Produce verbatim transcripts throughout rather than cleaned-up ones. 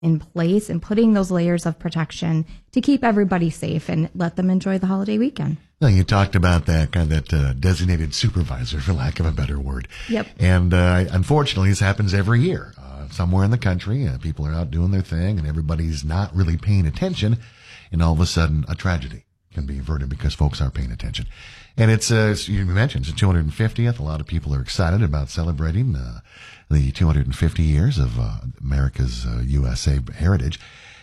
in place and putting those layers of protection to keep everybody safe and let them enjoy the holiday weekend. Now, you talked about that kind of that uh, designated supervisor, for lack of a better word. Yep. And uh, unfortunately, this happens every year. Uh, somewhere in the country, uh, people are out doing their thing, and everybody's not really paying attention, and all of a sudden, a tragedy can be averted because folks aren't paying attention. And it's, uh, you mentioned, it's the two hundred fiftieth. A lot of people are excited about celebrating uh, the two hundred fifty years of uh, America's uh, U S A heritage.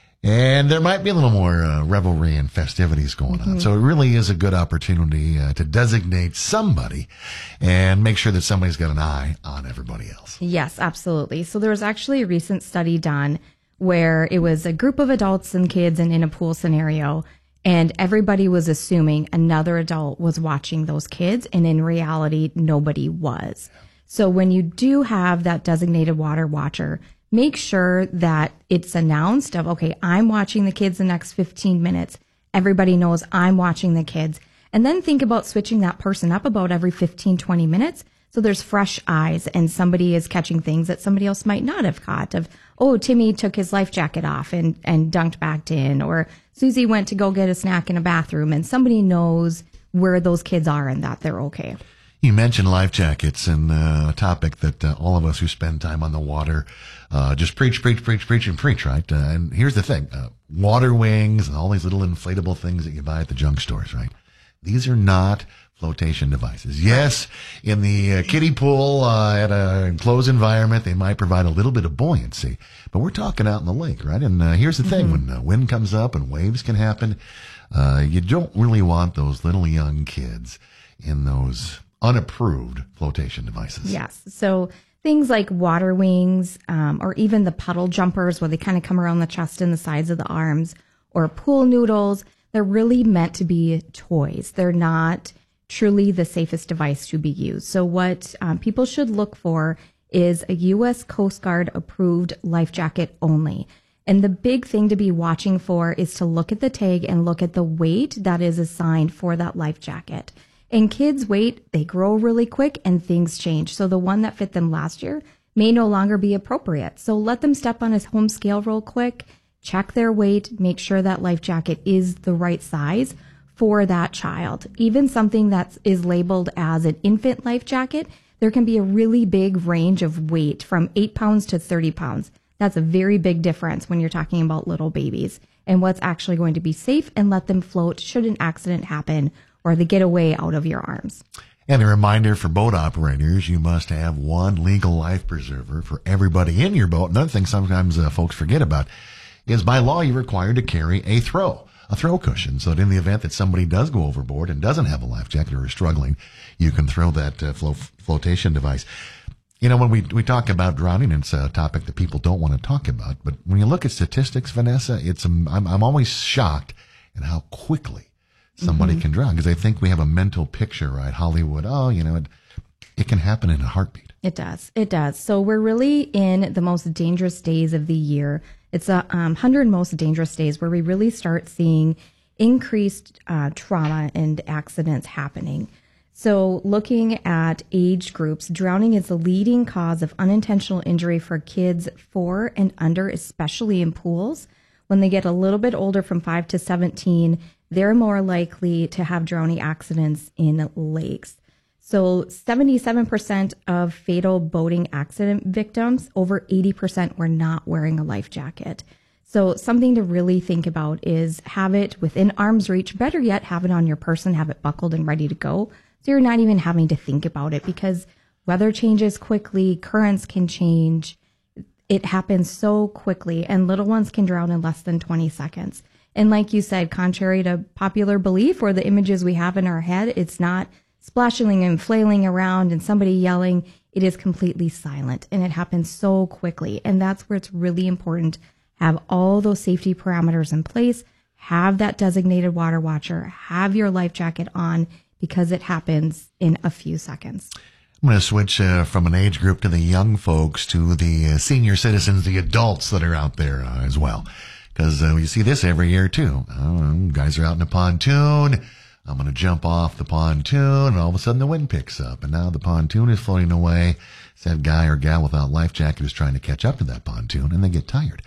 And there might be a little more uh, revelry and festivities going mm-hmm. on. So it really is a good opportunity uh, to designate somebody and make sure that somebody's got an eye on everybody else. Yes, absolutely. So there was actually a recent study done where it was a group of adults and kids and in a pool scenario, and everybody was assuming another adult was watching those kids, and in reality, nobody was. So when you do have that designated water watcher, make sure that it's announced of, okay, I'm watching the kids the next fifteen minutes. Everybody knows I'm watching the kids. And then think about switching that person up about every fifteen, twenty minutes. So there's fresh eyes and somebody is catching things that somebody else might not have caught of, oh, Timmy took his life jacket off and, and dunked back in, or Susie went to go get a snack in a bathroom, and somebody knows where those kids are and that they're okay. You mentioned life jackets, and uh, a topic that uh, all of us who spend time on the water uh, just preach, preach, preach, preach, and preach, right? Uh, and here's the thing. Uh, water wings and all these little inflatable things that you buy at the junk stores, right? These are not flotation devices. Yes, in the uh, kiddie pool uh, at an enclosed environment, they might provide a little bit of buoyancy. But we're talking out in the lake, right? And uh, here's the thing. Mm-hmm. When the wind comes up and waves can happen, uh, you don't really want those little young kids in those unapproved flotation devices. Yes. So things like water wings, um, or even the puddle jumpers where they kind of come around the chest and the sides of the arms, or pool noodles, they're really meant to be toys. They're not truly the safest device to be used. So what um, people should look for is a U S Coast Guard approved life jacket only. And the big thing to be watching for is to look at the tag and look at the weight that is assigned for that life jacket. And kids' weight, they grow really quick and things change. So the one that fit them last year may no longer be appropriate. So let them step on his home scale real quick, check their weight, make sure that life jacket is the right size for that child. Even something that is labeled as an infant life jacket, there can be a really big range of weight from eight pounds to thirty pounds. That's a very big difference when you're talking about little babies and what's actually going to be safe and let them float should an accident happen or they get away out of your arms. And a reminder for boat operators, you must have one legal life preserver for everybody in your boat. Another thing sometimes uh, folks forget about is by law you're required to carry a throw, a throw cushion, so that in the event that somebody does go overboard and doesn't have a life jacket or is struggling, you can throw that uh, flo- flotation device. You know, when we we talk about drowning, it's a topic that people don't want to talk about. But when you look at statistics, Vanessa, it's um, I'm I'm always shocked at how quickly somebody mm-hmm. can drown, because I think we have a mental picture, right? Hollywood, oh, you know, it, it can happen in a heartbeat. It does. It does. So we're really in the most dangerous days of the year. It's a um, hundred most dangerous days where we really start seeing increased uh, trauma and accidents happening. So looking at age groups, drowning is the leading cause of unintentional injury for kids four and under, especially in pools. When they get a little bit older, from five to seventeen, they're more likely to have drowning accidents in lakes. So seventy-seven percent of fatal boating accident victims, over eighty percent were not wearing a life jacket. So something to really think about is have it within arm's reach. Better yet, have it on your person, have it buckled and ready to go. So you're not even having to think about it, because weather changes quickly, currents can change. It happens so quickly, and little ones can drown in less than twenty seconds. And like you said, contrary to popular belief or the images we have in our head, it's not splashing and flailing around and somebody yelling. It is completely silent, and it happens so quickly. And that's where it's really important to have all those safety parameters in place, have that designated water watcher, have your life jacket on, because it happens in a few seconds. I'm going to switch uh, from an age group to the young folks to the uh, senior citizens, the adults that are out there uh, as well. Because uh, you see this every year, too. Uh, guys are out in a pontoon. I'm going to jump off the pontoon, and all of a sudden the wind picks up, and now the pontoon is floating away. Said guy or gal without life jacket is trying to catch up to that pontoon, and they get tired.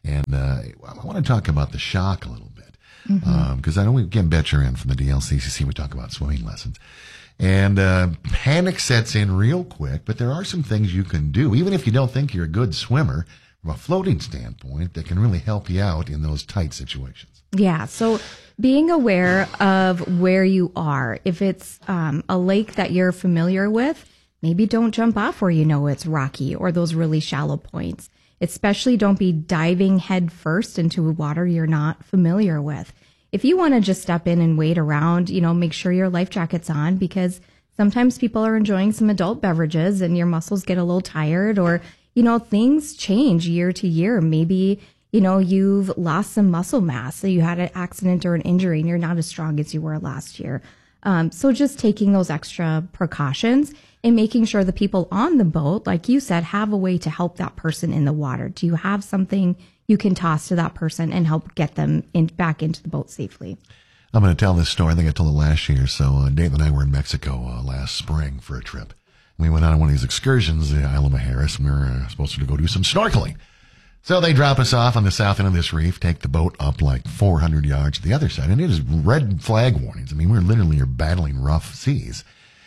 And uh, I want to talk about the shock a little bit, because mm-hmm. um, I know we get Betcher in from the D L C C C. We talk about swimming lessons. And uh, panic sets in real quick, but there are some things you can do, even if you don't think you're a good swimmer, from a floating standpoint, that can really help you out in those tight situations. Yeah, so being aware of where you are. If it's um, a lake that you're familiar with, maybe don't jump off where you know it's rocky or those really shallow points. Especially don't be diving head first into water you're not familiar with. If you want to just step in and wait around, you know, make sure your life jacket's on, because sometimes people are enjoying some adult beverages and your muscles get a little tired, or, you know, things change year to year. Maybe, you know, you've lost some muscle mass. So you had an accident or an injury and you're not as strong as you were last year. Um, so just taking those extra precautions and making sure the people on the boat, like you said, have a way to help that person in the water. Do you have something you can toss to that person and help get them in, back into the boat safely? I'm going to tell this story. I think I told it last year. So uh, Dave and I were in Mexico uh, last spring for a trip. We went on one of these excursions, the Isla Mujeres, and we were uh, supposed to go do some snorkeling. So they drop us off on the south end of this reef, take the boat up like four hundred yards to the other side, and it is red flag warnings. I mean, we're literally are battling rough seas.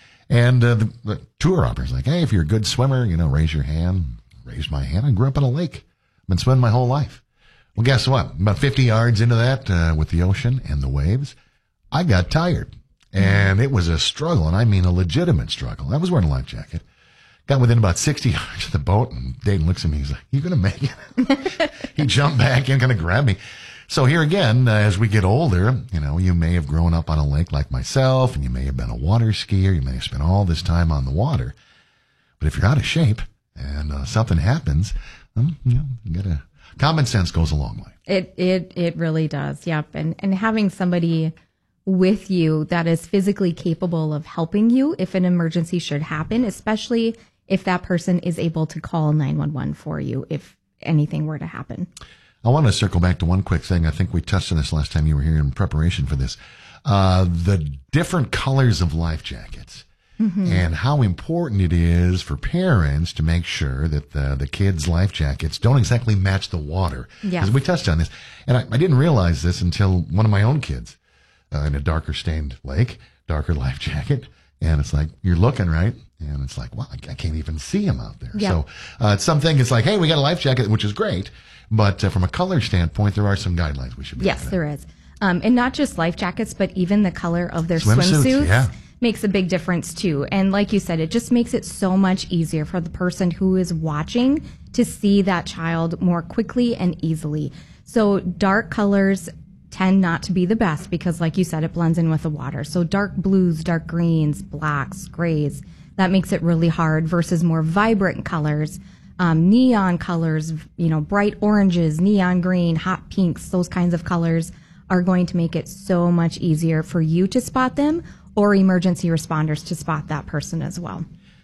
And uh, the, the tour operator's like, hey, if you're a good swimmer, you know, raise your hand. Raised my hand. I grew up in a lake. Been swimming my whole life. Well, guess what? About fifty yards into that, uh, with the ocean and the waves, I got tired. And it was a struggle, and I mean a legitimate struggle. I was wearing a life jacket. Got within about sixty yards of the boat, and Dayton looks at me. He's like, you going to make it? He jumped back in, kind of grabbed me. So here again, uh, as we get older, you know, you may have grown up on a lake like myself, and you may have been a water skier. You may have spent all this time on the water. But if you're out of shape and uh, something happens, um, you know, you gotta, common sense goes a long way. It it it really does. Yep. And and having somebody with you that is physically capable of helping you if an emergency should happen, especially if that person is able to call nine one one for you if anything were to happen. I want to circle back to one quick thing. I think we touched on this last time you were here in preparation for this. Uh, the different colors of life jackets, mm-hmm. and how important it is for parents to make sure that the, the kids' life jackets don't exactly match the water. Yeah. Because we touched on this. And I, I didn't realize this until one of my own kids uh, in a darker stained lake, darker life jacket. And it's like, you're looking, right? And it's like, wow, I, I can't even see him out there. Yeah. So uh, it's something, it's like, hey, we got a life jacket, which is great. But uh, from a color standpoint, there are some guidelines we should be Yes, there is. Um, and not just life jackets, but even the color of their Swimsuits, swimsuits yeah. makes a big difference too. And like you said, it just makes it so much easier for the person who is watching to see that child more quickly and easily. So dark colors tend not to be the best because, like you said, it blends in with the water. So dark blues, dark greens, blacks, grays, that makes it really hard versus more vibrant colors. Um, neon colors, you know, bright oranges, neon green, hot pinks, those kinds of colors are going to make it so much easier for you to spot them or emergency responders to spot that person as well.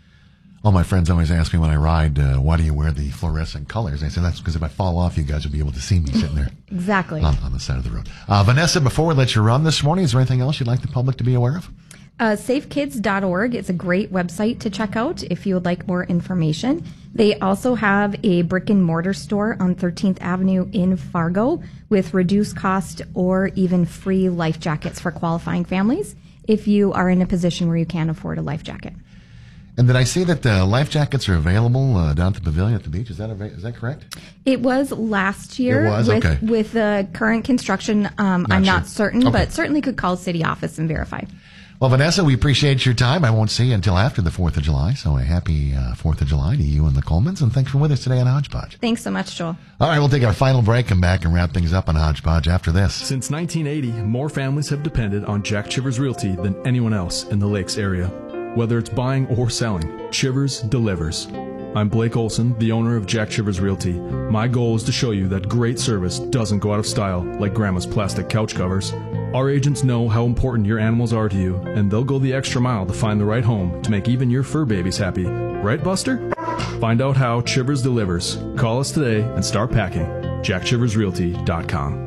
All my friends always ask me when I ride, uh, why do you wear the fluorescent colors? I say, that's because if I fall off, you guys will be able to see me sitting there. Exactly. On, on the side of the road. Uh, Vanessa, before we let you run this morning, is there anything else you'd like the public to be aware of? Uh, safe kids dot org is a great website to check out if you would like more information. They also have a brick and mortar store on thirteenth Avenue in Fargo with reduced cost or even free life jackets for qualifying families if you are in a position where you can't afford a life jacket. And did I see that uh, life jackets are available uh, down at the pavilion at the beach? Is that ava- is that correct? It was last year. It was? With, Okay. With the current construction, um, Not I'm sure. not certain, Okay. but certainly could call city office and verify. Well, Vanessa, we appreciate your time. I won't see you until after the fourth of July, so a happy uh, fourth of July to you and the Colemans, and thanks for with us today on Hodgepodge. Thanks so much, Joel. All right, we'll take our final break, come back and wrap things up on Hodgepodge after this. Since nineteen eighty, more families have depended on Jack Chivers Realty than anyone else in the Lakes area. Whether it's buying or selling, Chivers delivers. I'm Blake Olson, the owner of Jack Chivers Realty. My goal is to show you that great service doesn't go out of style like Grandma's plastic couch covers. Our agents know how important your animals are to you, and they'll go the extra mile to find the right home to make even your fur babies happy. Right, Buster? Find out how Chivers delivers. Call us today and start packing. jack chivers realty dot com.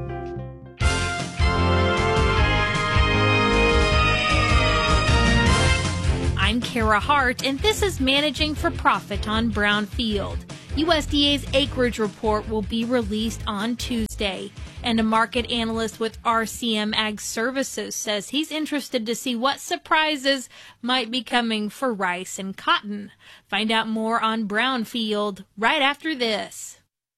I'm Kara Hart, and this is Managing for Profit on Brownfield. U S D A's acreage report will be released on Tuesday, and a market analyst with R C M Ag Services says he's interested to see what surprises might be coming for rice and cotton. Find out more on Brownfield right after this.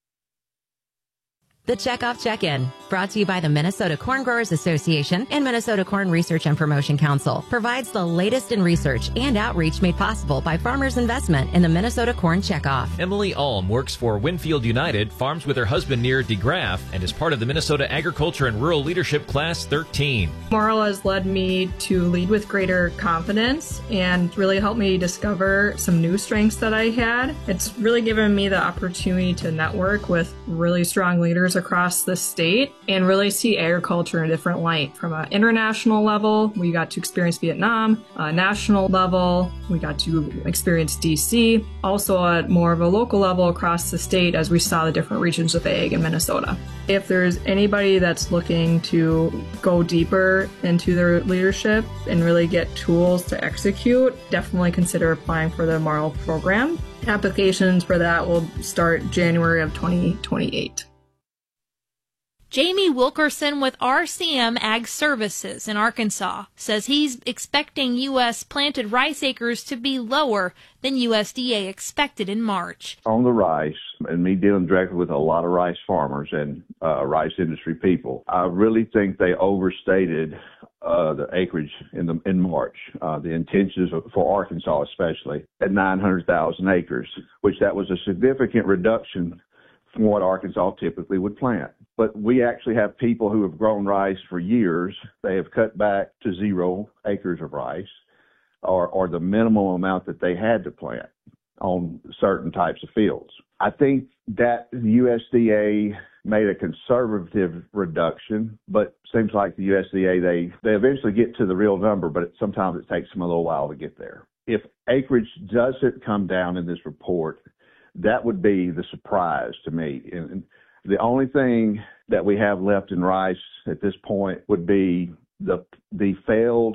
The Checkoff Check-In, brought to you by the Minnesota Corn Growers Association and Minnesota Corn Research and Promotion Council, provides the latest in research and outreach made possible by farmers' investment in the Minnesota Corn Checkoff. Emily Alm works for Winfield United, farms with her husband near DeGraff, and is part of the Minnesota Agriculture and Rural Leadership Class thirteen. Marl has led me to lead with greater confidence and really helped me discover some new strengths that I had. It's really given me the opportunity to network with really strong leaders across the state and really see agriculture in a different light. From an international level, we got to experience Vietnam. A national level, we got to experience D C. Also at more of a local level across the state as we saw the different regions of ag in Minnesota. If there's anybody that's looking to go deeper into their leadership and really get tools to execute, definitely consider applying for the Marl program. Applications for that will start January of twenty twenty-eight. Jamie Wilkerson with R C M Ag Services in Arkansas says he's expecting U S planted rice acres to be lower than U S D A expected in March. On the rice, and me dealing directly with a lot of rice farmers and uh, rice industry people, I really think they overstated uh, the acreage in the in March. Uh, the intentions of, for Arkansas especially at nine hundred thousand acres, which that was a significant reduction from what Arkansas typically would plant. But we actually have people who have grown rice for years. They have cut back to zero acres of rice or, or the minimum amount that they had to plant on certain types of fields. I think that the U S D A made a conservative reduction, but seems like the U S D A, they, they eventually get to the real number, but it, sometimes it takes them a little while to get there. If acreage doesn't come down in this report, that would be the surprise to me. And the only thing that we have left in rice at this point would be the the failed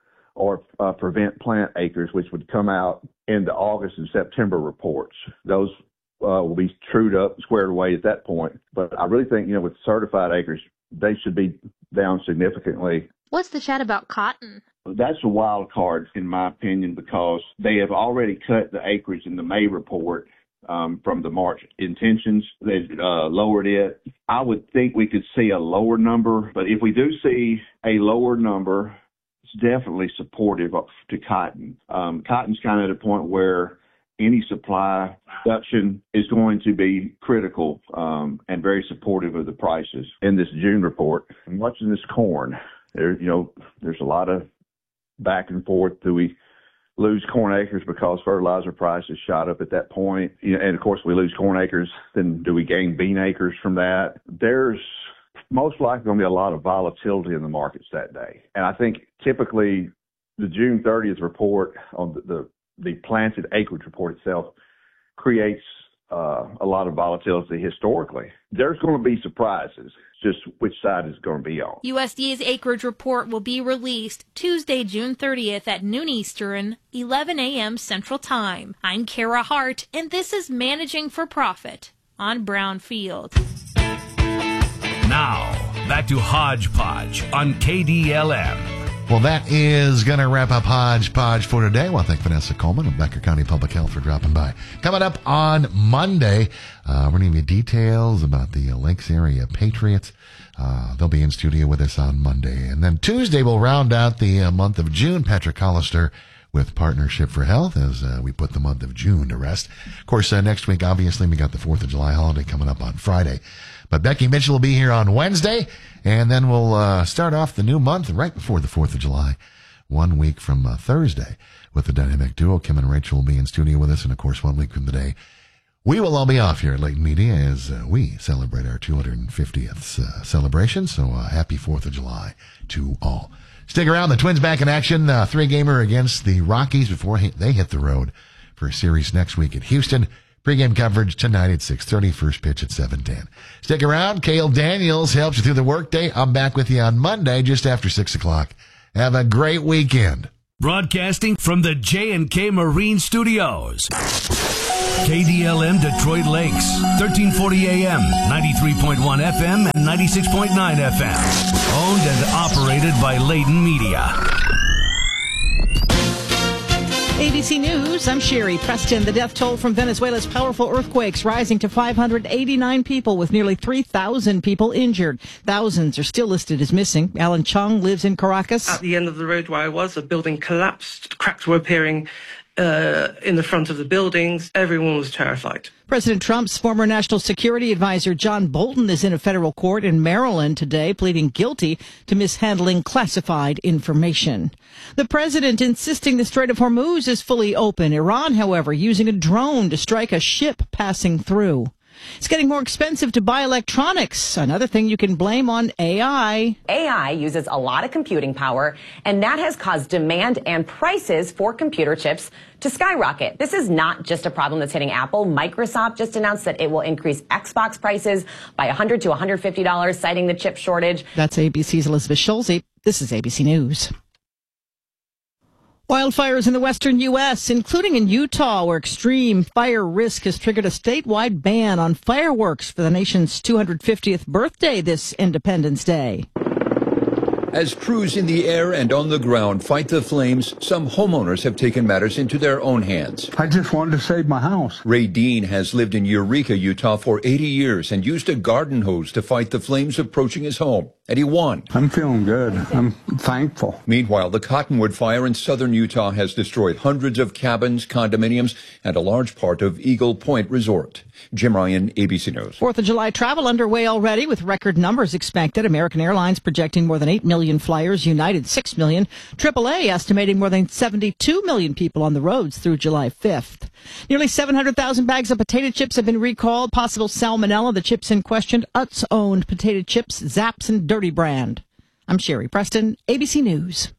or uh, prevent plant acres, which would come out in the August and September reports. Those uh, will be trued up, squared away at that point. But I really think, you know, with certified acres, they should be down significantly. What's the chat about cotton? That's a wild card, in my opinion, because they have already cut the acreage in the May report. Um, from the March intentions, they uh, lowered it. I would think we could see a lower number, but if we do see a lower number, it's definitely supportive of, to cotton. Um, cotton's kind of at a point where any supply reduction is going to be critical um, and very supportive of the prices. In this June report, I'm watching this corn. There, you know, there's a lot of back and forth. Do we lose corn acres because fertilizer prices shot up at that point? You know, and of course we lose corn acres, then do we gain bean acres from that? There's most likely going to be a lot of volatility in the markets that day. And I think typically the June thirtieth report on the, the, the planted acreage report itself creates uh, a lot of volatility historically. There's going to be surprises, just which side is going to be on. U S D A's acreage report will be released Tuesday, June thirtieth at noon Eastern, eleven a.m. Central Time. I'm Kara Hart, and this is Managing for Profit on Brownfield. Now, back to Hodgepodge on K D L M. Well, that is going to wrap up Hodgepodge for today. I want to thank Vanessa Coleman of Becker County Public Health for dropping by. Coming up on Monday, uh, we're going to give you details about the Lakes Area Patriots. Uh, they'll be in studio with us on Monday. And then Tuesday, we'll round out the uh, month of June. Patrick Hollister with Partnership for Health as uh, we put the month of June to rest. Of course, uh, next week, obviously, we got the fourth of July holiday coming up on Friday. But Becky Mitchell will be here on Wednesday, and then we'll uh, start off the new month right before the fourth of July, one week from uh, Thursday, with the dynamic duo. Kim and Rachel will be in studio with us, and of course, one week from today, we will all be off here at Layton Media as uh, we celebrate our two hundred fiftieth uh, celebration. So uh, happy fourth of July to all. Stick around. The Twins back in action. Uh, three-gamer against the Rockies before they hit the road for a series next week at Houston. Pre-game coverage tonight at six thirty, first pitch at seven ten. Stick around. Cale Daniels helps you through the workday. I'm back with you on Monday just after six o'clock. Have a great weekend. Broadcasting from the J and K Marine Studios. K D L M Detroit Lakes, thirteen forty A M, ninety-three point one F M, and ninety-six point nine F M. Owned and operated by Layton Media. A B C News, I'm Sherry Preston. The death toll from Venezuela's powerful earthquakes rising to five hundred eighty-nine people, with nearly three thousand people injured. Thousands are still listed as missing. Alan Chung lives in Caracas. At the end of the road where I was, a building collapsed. Cracks were appearing uh, in the front of the buildings. Everyone was terrified. President Trump's former national security advisor John Bolton is in a federal court in Maryland today, pleading guilty to mishandling classified information. The president insisting the Strait of Hormuz is fully open. Iran, however, using a drone to strike a ship passing through. It's getting more expensive to buy electronics. Another thing you can blame on A I. A I uses a lot of computing power, and that has caused demand and prices for computer chips to skyrocket. This is not just a problem that's hitting Apple. Microsoft just announced that it will increase Xbox prices by one hundred to one hundred fifty dollars, citing the chip shortage. That's A B C's Elizabeth Schulze. This is A B C News. Wildfires in the western U S, including in Utah, where extreme fire risk has triggered a statewide ban on fireworks for the nation's two hundred fiftieth birthday this Independence Day. As crews in the air and on the ground fight the flames, some homeowners have taken matters into their own hands. I just wanted to save my house. Ray Dean has lived in Eureka, Utah for eighty years and used a garden hose to fight the flames approaching his home. And he won. I'm feeling good. I'm thankful. Meanwhile, the Cottonwood Fire in southern Utah has destroyed hundreds of cabins, condominiums, and a large part of Eagle Point Resort. Jim Ryan, A B C News. Fourth of July travel underway already, with record numbers expected. American Airlines projecting more than eight million flyers, United six million. triple A estimating more than seventy-two million people on the roads through July fifth. Nearly seven hundred thousand bags of potato chips have been recalled. Possible salmonella. The chips in question, Utz-owned potato chips, Zapp's and Dirty Brand. I'm Sherry Preston, A B C News.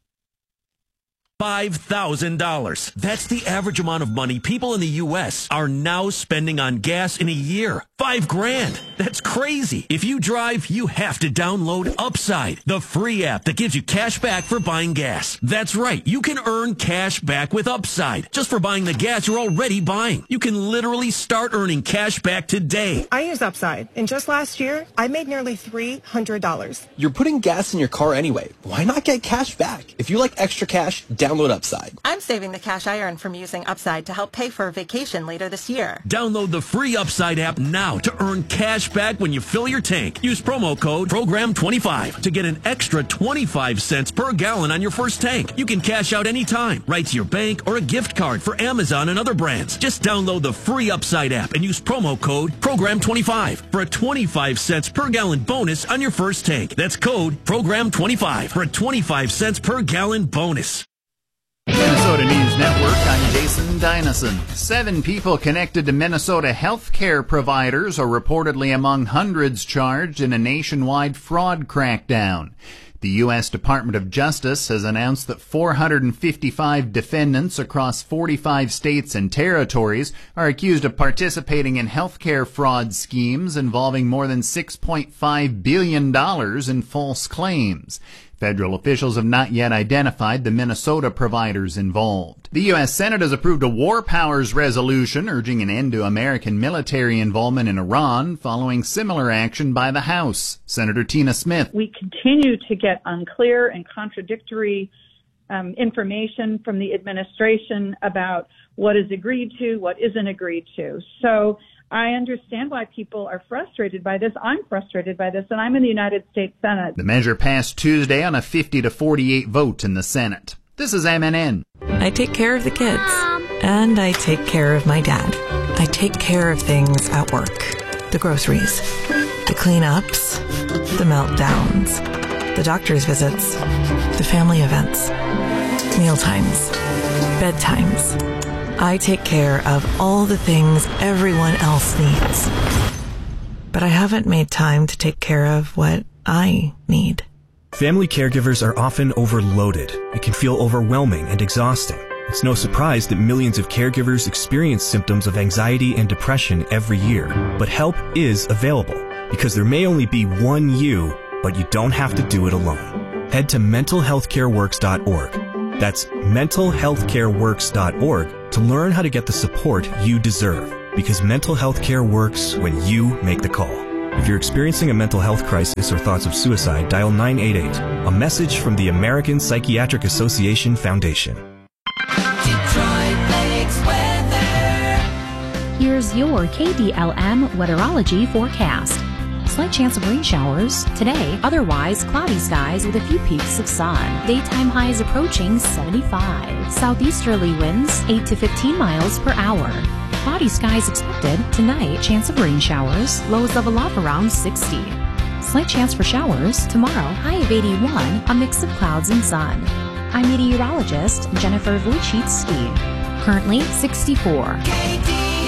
five thousand dollars. That's the average amount of money people in the U S are now spending on gas in a year. Five grand. That's crazy. If you drive, you have to download Upside, the free app that gives you cash back for buying gas. That's right. You can earn cash back with Upside just for buying the gas you're already buying. You can literally start earning cash back today. I use Upside, and just last year, I made nearly three hundred dollars. You're putting gas in your car anyway. Why not get cash back? If you like extra cash, download Upside. I'm saving the cash I earn from using Upside to help pay for a vacation later this year. Download the free Upside app now to earn cash back when you fill your tank. Use promo code program twenty-five to get an extra twenty-five cents per gallon on your first tank. You can cash out anytime, right to your bank or a gift card for Amazon and other brands. Just download the free Upside app and use promo code program twenty-five for a twenty-five cents per gallon bonus on your first tank. That's code program twenty-five for a twenty-five cents per gallon bonus. Minnesota News Network, I'm Jason Dynison. Seven people connected to Minnesota healthcare providers are reportedly among hundreds charged in a nationwide fraud crackdown. The U S Department of Justice has announced that four hundred fifty-five defendants across forty-five states and territories are accused of participating in healthcare fraud schemes involving more than six point five billion dollars in false claims. Federal officials have not yet identified the Minnesota providers involved. The U S Senate has approved a war powers resolution urging an end to American military involvement in Iran following similar action by the House. Senator Tina Smith. We continue to get unclear and contradictory um, information from the administration about what is agreed to, what isn't agreed to. So I understand why people are frustrated by this. I'm frustrated by this, and I'm in the United States Senate. The measure passed Tuesday on a fifty to forty-eight vote in the Senate. This is M N N. I take care of the kids, and I take care of my dad. I take care of things at work. The groceries, the cleanups, the meltdowns, the doctor's visits, the family events, mealtimes, bedtimes. I take care of all the things everyone else needs. But I haven't made time to take care of what I need. Family caregivers are often overloaded. It can feel overwhelming and exhausting. It's no surprise that millions of caregivers experience symptoms of anxiety and depression every year. But help is available, because there may only be one you, but you don't have to do it alone. Head to mental health care works dot org. That's mental health care works dot org to learn how to get the support you deserve. because mental health care works when you make the call. If you're experiencing a mental health crisis or thoughts of suicide, dial nine eight eight. A message from the American Psychiatric Association Foundation. Here's your K D L M weatherology forecast. Slight chance of rain showers today, otherwise cloudy skies with a few peaks of sun. Daytime highs approaching seventy-five. Southeasterly winds eight to fifteen miles per hour. Cloudy skies expected tonight, chance of rain showers, lows level off around sixty. Slight chance for showers tomorrow, high of eighty-one, a mix of clouds and sun. I'm meteorologist Jennifer Vujicic. Currently sixty-four.